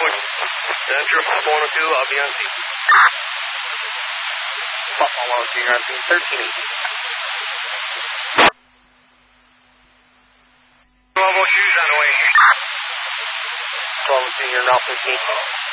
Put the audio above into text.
Center 102, I'll be on scene. Buffalo 102, you're on scene 1380. Bravo shoes on the way. 1202, you're in Ralph 15.